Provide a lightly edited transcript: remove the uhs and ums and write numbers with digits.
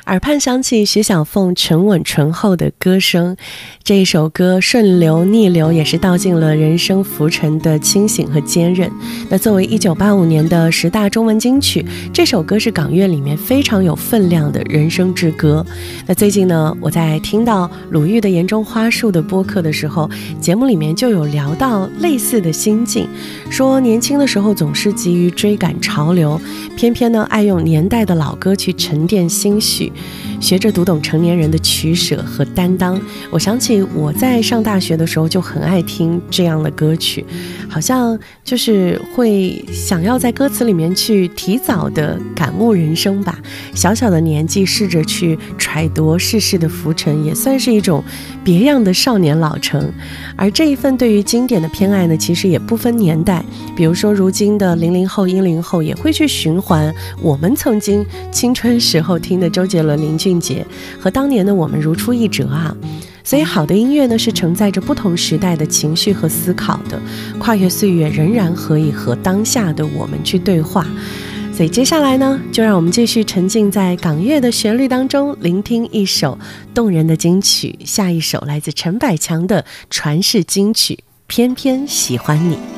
耳畔响起徐小凤沉稳醇厚的歌声，这一首歌顺流逆流也是道尽了人生浮沉的清醒和坚韧。那作为1985年的10大中文金曲，这首歌是港乐里面非常有分量的人生之歌。那最近呢，我在听到鲁豫的岩中花树的播客的时候，节目里面就有聊到类似的心境，说年轻的时候总是急于追赶潮流，偏偏呢爱用年代的老歌去沉淀心绪，学着读懂成年人的取舍和担当。我想起我在上大学的时候就很爱听这样的歌曲，好像就是会想要在歌词里面去提早的感悟人生吧。小小的年纪试着去揣度世事的浮沉，也算是一种别样的少年老成。而这一份对于经典的偏爱呢，其实也不分年代，比如说如今的00后10后也会去循环我们曾经青春时候听的周杰伦、林俊杰，和当年的我们如出一辙啊。所以好的音乐呢，是承载着不同时代的情绪和思考的，跨越岁月仍然可以和当下的我们去对话。所以接下来呢，就让我们继续沉浸在港乐的旋律当中，聆听一首动人的金曲。下一首来自陈百强的传世金曲《偏偏喜欢你》。